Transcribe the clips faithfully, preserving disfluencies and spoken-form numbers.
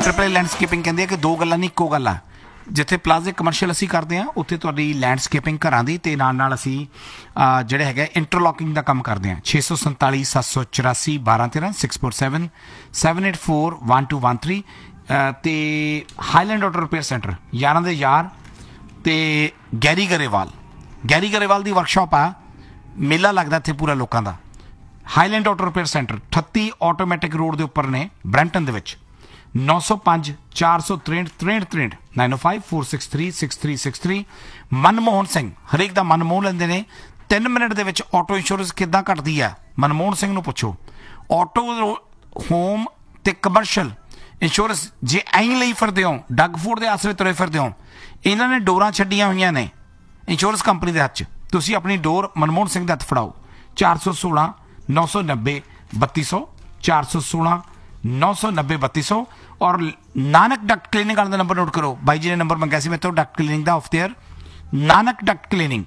Triple A landscaping कहते हैं कि दो गल्लां नहीं इक्को गल आ जिथे प्लाजे कमर्शियल असी करते हैं उत्थे तुहाडी लैंडस्केपिंग घरां दी ते नाल नाल असी जिहड़े हैगे इंटरलॉकिंग दा काम करते हैं छे सौ संताली सत्त सौ चौरासी बारह तेरह six four seven seven eight four one two one three ते हाईलैंड ऑटो रिपेयर सेंटर यारां दे यार ते गैरी गरेवाल गैरी गरेवाल दी वर्कशॉप आ मेला लगदा इत्थे पूरा लोकां दा highland auto repair centre अठत्ती automatic road के उपर ने ब्रैंपटन दे विच नौ सौ पाँच चार सौ त्रेंठ त्रेंठ त्रेंठ नाइन ओ five four six three six three six three Manmohan Singh हरेक का मन मोह लेंदे ने तीन मिनट दे विच ऑटो इंश्योरेंस किद्दां घटदी है मनमोहन सिंह नूं पुछो ऑटो होम ते कमर्शियल इंश्योरेंस जे ऐं ਲਈ ਫਿਰਦੇ ਹੋ ਡੱਗ ਫੂਡ ਦੇ ਆਸਰੇ ਤੁਰੇ ਫਿਰਦੇ ਹੋ ਇਹਨਾਂ ਨੇ ਡੋਰਾਂ ਛੱਡੀਆਂ ਹੋਈਆਂ ਨੇ इंश्योरेंस कंपनी के हथ च तुसीं अपनी डोर मनमोहन सिंह के हथ फड़ाओ चार सौ सोलह नौ सौ नब्बे बत्ती सौ चार सौ सोलह नौ सौ नब्बे बत्ती सौ और नानक डक्ट क्लीनिंग वाले नंबर नोट करो भाई जी ने नंबर मंगाया सी मैं तो डक्ट क्लीनिंग का of their Nanak duct cleaning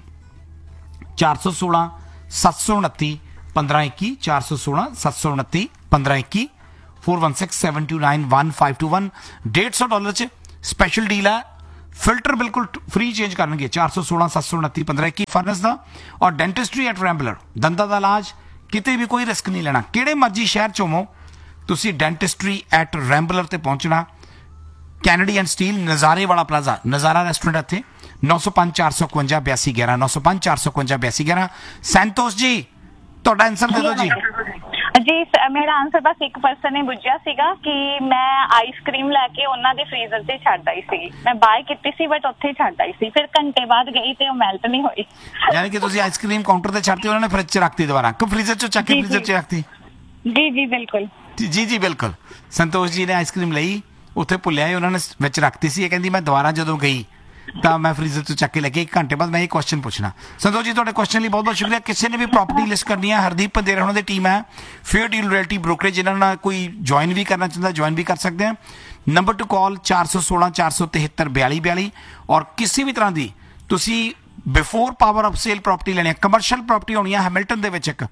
चार सौ सोलह सत्त सौ उनती पंद्रह इक्की चार सौ सोलह सत्त सौ उनती पंद्रह इक्की four one six seven two nine one five to one डेढ़ सौ डॉलर च स्पैशल डील है फिल्टर बिल्कुल फ्री चेंज करनगे चार सौ सोलह सत्त सौ उनती पंद्रह इक्की फर्नस का और डेंटिस्ट्री एट रैम्बलर दंदा का इलाज किते भी कोई रिस्क नहीं लेना किहड़े मर्जी शहर च होवो तुसी डेंटिस्ट्री एट रैम्बलर ते पहुंचना कैनेडी एंड स्टील नज़ारे वाला प्लाजा नज़ारा रेस्टोरेंट इत्थे नौ सौ पाँच चार सौ इकवंजा बयासी ग्यारह नौ सौ पाँच चार सौ इकवंजा बयासी ग्यारह संतोष जी तुहाडा आंसर दे दो जी जी मेरा आंसर बस एक पर्सन ने बुझिया सीगा कि मैं आइसक्रीम लैके उन्हां दे फ्रीजर ते छड्ड आई सी मैं बाय कीती सी बट उत्थे छड्ड आई सी फिर घंटे बाद गई ते ओ मेल्ट नहीं होई यानी कि तुसी आइसक्रीम काउंटर ते छड्डती उन्होंने फ्रिज च रखती दोबारा कि फ्रीजर च चक के फ्रीजर च रखती जी जी बिल्कुल जी जी बिल्कुल संतोष जी ने आइसक्रीम लई उत्थे भुलिया उन्होंने विच रखती सी कहंदी मैं दोबारा जदों गई तो मैं फ्रीजर तो चक के लेके एक घंटे बाद मैं ये क्वेश्चन पूछना संतोष जी तुहाडे क्वेश्चन लिए बहुत बहुत शुक्रिया किसी ने भी प्रॉपर्टी लिस्ट करनी है हरदीप पंदेरा उन्होंने टीम है फेयर डील रियल्टी ब्रोकरेज जिन्होंने कोई ज्वाइन भी करना चाहता ज्वाइन भी कर सकते हैं नंबर टू कॉल चार सौ सोलह चार सौ तिहत्तर बयाली बयाली और किसी भी तरह की तुसी before power of cell property लेनी है कमर्शियल प्रॉपर्टी होनी है हैमिल्टन दे विच एक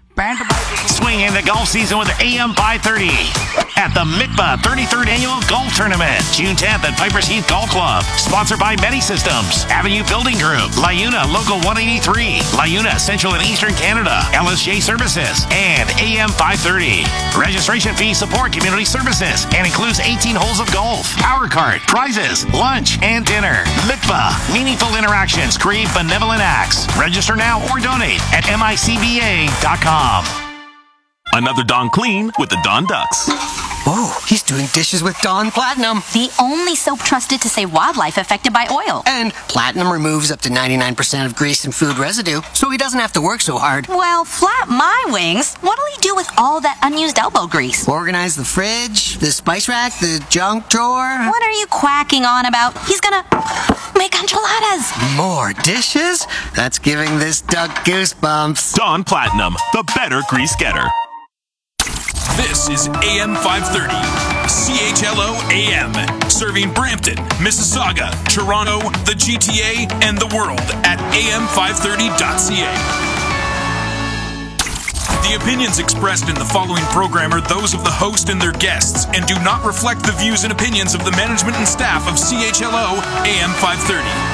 Swing in the golf season with A M five thirty at the M I C B A thirty-third Annual Golf Tournament, June tenth at Pipers Heath Golf Club. Sponsored by Many Systems, Avenue Building Group, LiUNA Local one eighty-three, LiUNA Central and Eastern Canada, L S J Services, and A M five thirty. Registration fees support community services and includes eighteen holes of golf, power cart, prizes, lunch, and dinner. M I C B A, meaningful interactions create benevolent acts. Register now or donate at M I C B A dot com. Another Dawn Clean with the Dawn Ducks. Oh, he's doing dishes with Dawn Platinum. The only soap trusted to save wildlife affected by oil. And Platinum removes up to ninety-nine percent of grease and food residue, so he doesn't have to work so hard. Well, flap my wings. What'll he do with all that unused elbow grease? Organize the fridge, the spice rack, the junk drawer. What are you quacking on about? He's gonna make enchiladas. More dishes? That's giving this duck goosebumps. Dawn Platinum, the better grease getter. This is A M five thirty, C H L O A M, serving Brampton, Mississauga, Toronto, the G T A, and the world at A M five thirty dot C A. The opinions expressed in the following program are those of the host and their guests and do not reflect the views and opinions of the management and staff of C H L O A M five thirty.